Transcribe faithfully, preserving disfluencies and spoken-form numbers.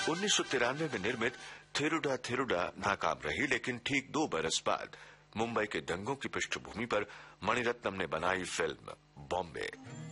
उन्नीस सौ तिरानवे में निर्मित थिरुडा थिरुडा नाकाम रही, लेकिन ठीक दो बरस बाद मुंबई के दंगों की पृष्ठभूमि पर मणिरत्नम ने बनाई फिल्म बॉम्बे।